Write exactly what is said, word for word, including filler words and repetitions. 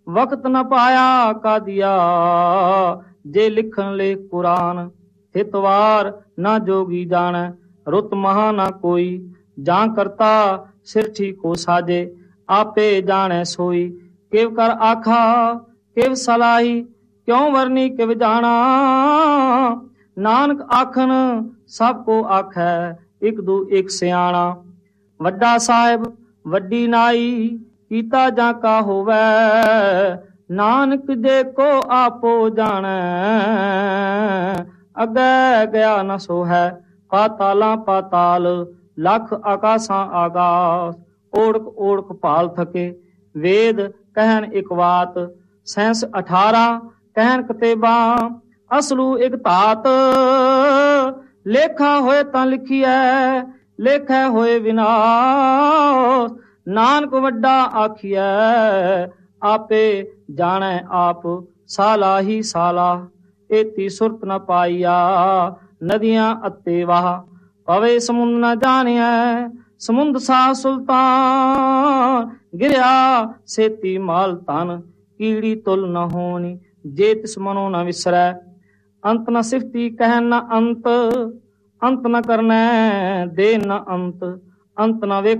वक्त न पाया का दिया, जे लिखन ले कुरान। हितवार न जोगी जाने, रुत महा न कोई। जां करता सिर ठीक हो साजे, आपे जाने सोई। किव कर आखा किव सलाही, क्यों वरनी किव जाना। नानक आखन सब को आखै, एक दू एक सियाणा। वड्डा साहिब वड्डी नाई, कीता जां का होवै। नानक जे को आपो जाने, अगे गया न सो है। पाताला पाताल, लख आकाशां आकाश। ओढ़क ओढ़क भाल थके, वेद कहन एक बात। सैंस अठारह कहन कतेबा, असलू एक तात। लेखा होए तां लिखिए, लेखै होए विनाश। नानक वड्डा आखिए, आपे जाने आप। साला ही साला, एती सुरत न पाईया। नदियां अते वाह, पवे समुंद न जानिए। समुंद सा सुल्तान, गिरया सेती माल तन। कीड़ी तुल न होनी, जे तिस मनो न विसरै। अंत न सिफती कहन न अंत, अंत न करने दे न अंत। अंत न वे